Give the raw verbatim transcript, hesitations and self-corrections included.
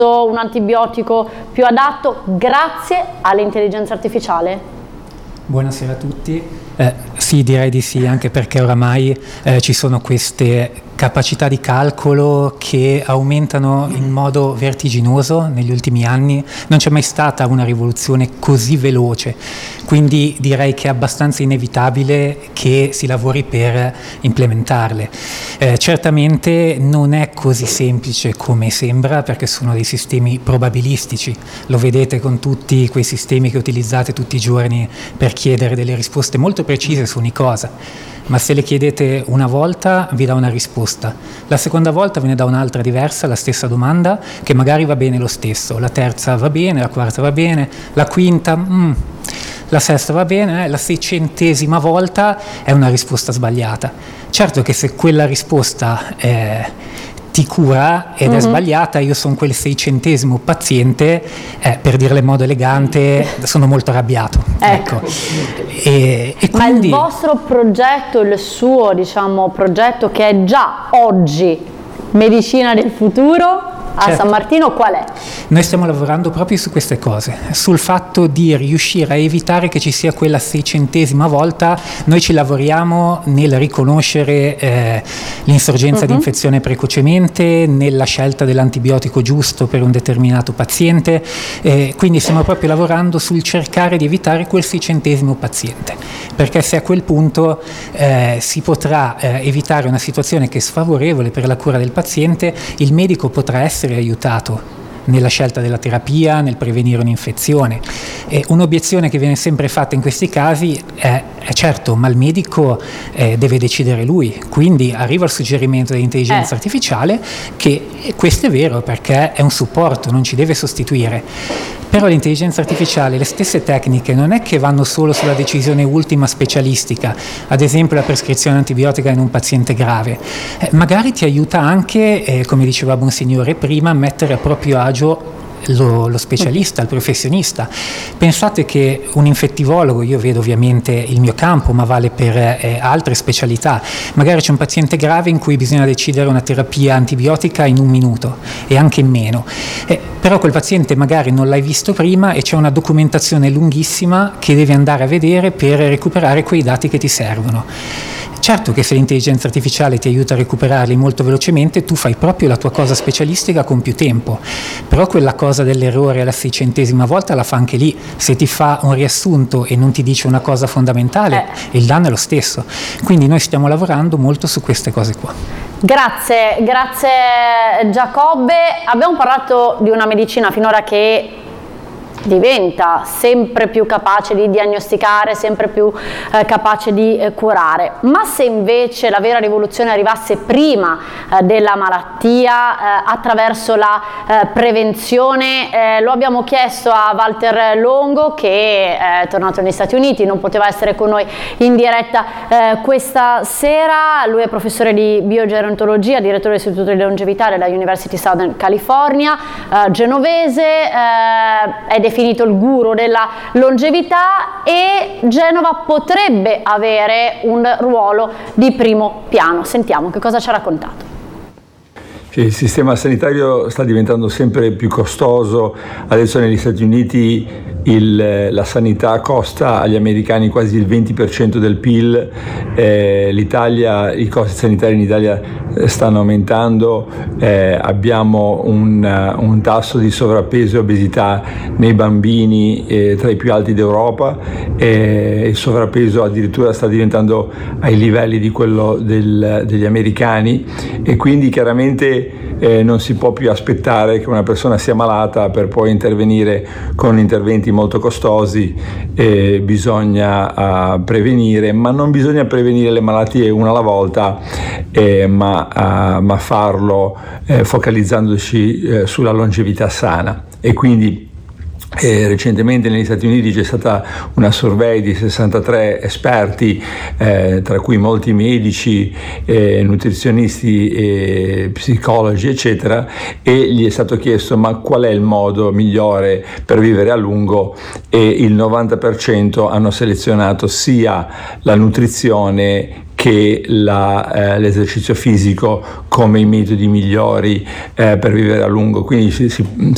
un antibiotico più adatto grazie all'intelligenza artificiale? Buonasera a tutti. Eh, sì, direi di sì, anche perché oramai eh, ci sono queste capacità di calcolo che aumentano in modo vertiginoso negli ultimi anni. Non c'è mai stata una rivoluzione così veloce, quindi direi che è abbastanza inevitabile che si lavori per implementarle. Eh, certamente non è così semplice come sembra, perché sono dei sistemi probabilistici, lo vedete con tutti quei sistemi che utilizzate tutti i giorni per chiedere delle risposte molto precise su ogni cosa. Ma se le chiedete una volta vi dà una risposta, la seconda volta ve ne dà un'altra diversa, la stessa domanda, che magari va bene lo stesso, la terza va bene, la quarta va bene, la quinta, mm, la sesta va bene, eh, la seicentesima volta è una risposta sbagliata. Certo che se quella risposta è ti cura ed mm-hmm. è sbagliata, io sono quel seicentesimo paziente, eh, per dirla in modo elegante, sono molto arrabbiato. Ecco. ecco. E, e Ma quindi... il vostro progetto, il suo diciamo progetto che è già oggi medicina del futuro a certo. San Martino, qual è? Noi stiamo lavorando proprio su queste cose, sul fatto di riuscire a evitare che ci sia quella seicentesima volta. Noi ci lavoriamo nel riconoscere eh, l'insorgenza uh-huh. di infezione precocemente, nella scelta dell'antibiotico giusto per un determinato paziente, eh, quindi stiamo proprio lavorando sul cercare di evitare quel seicentesimo paziente, perché se a quel punto eh, si potrà eh, evitare una situazione che è sfavorevole per la cura del paziente, il medico potrà essere aiutato nella scelta della terapia, nel prevenire un'infezione. E un'obiezione che viene sempre fatta in questi casi è, è certo, ma il medico eh, deve decidere lui, quindi arriva il suggerimento dell'intelligenza eh. artificiale, che questo è vero perché è un supporto, non ci deve sostituire. Però l'intelligenza artificiale, le stesse tecniche non è che vanno solo sulla decisione ultima specialistica, ad esempio la prescrizione antibiotica in un paziente grave, eh, magari ti aiuta anche, eh, come diceva Bonsignore prima, a mettere a proprio agio Lo, lo specialista, il professionista. Pensate che un infettivologo, io vedo ovviamente il mio campo, ma vale per eh, altre specialità, magari c'è un paziente grave in cui bisogna decidere una terapia antibiotica in un minuto e anche in meno, eh, però quel paziente magari non l'hai visto prima e c'è una documentazione lunghissima che devi andare a vedere per recuperare quei dati che ti servono. Certo che se l'intelligenza artificiale ti aiuta a recuperarli molto velocemente, tu fai proprio la tua cosa specialistica con più tempo, però quella cosa dell'errore alla seicentesima volta la fa anche lì. Se ti fa un riassunto e non ti dice una cosa fondamentale, eh. il danno è lo stesso. Quindi noi stiamo lavorando molto su queste cose qua. Grazie, grazie Giacobbe. Abbiamo parlato di una medicina finora che diventa sempre più capace di diagnosticare, sempre più eh, capace di eh, curare, ma se invece la vera rivoluzione arrivasse prima eh, della malattia, eh, attraverso la eh, prevenzione, eh, lo abbiamo chiesto a Walter Longo, che è tornato negli Stati Uniti, non poteva essere con noi in diretta eh, questa sera. Lui è professore di biogerontologia, direttore dell'Istituto di Longevità della University Southern California, eh, genovese, eh, è definito il guru della longevità, e Genova potrebbe avere un ruolo di primo piano. Sentiamo che cosa ci ha raccontato. Il sistema sanitario sta diventando sempre più costoso. Adesso negli Stati Uniti il, la sanità costa agli americani quasi il venti per cento del P I L, eh, l'Italia, i costi sanitari in Italia stanno aumentando, eh, abbiamo un, un tasso di sovrappeso e obesità nei bambini eh, tra i più alti d'Europa, e il sovrappeso addirittura sta diventando ai livelli di quello del, degli americani, e quindi chiaramente Eh, non si può più aspettare che una persona sia malata per poi intervenire con interventi molto costosi. Eh, bisogna uh, prevenire, ma non bisogna prevenire le malattie una alla volta, eh, ma, uh, ma farlo eh, focalizzandoci eh, sulla longevità sana. E quindi Eh, recentemente negli Stati Uniti c'è stata una survey di sessantatré esperti, eh, tra cui molti medici, eh, nutrizionisti, eh, psicologi eccetera, e gli è stato chiesto ma qual è il modo migliore per vivere a lungo, e il novanta per cento hanno selezionato sia la nutrizione che la, eh, l'esercizio fisico come i metodi migliori eh, per vivere a lungo. Quindi si, si,